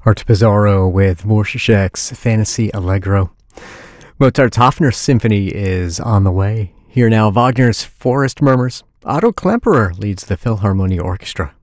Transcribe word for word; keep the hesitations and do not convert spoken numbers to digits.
Art Pizarro with Dvorak's Fantasy Allegro. Mozart's Hofner Symphony is on the way. Here now, Wagner's Forest Murmurs. Otto Klemperer leads the Philharmonia Orchestra.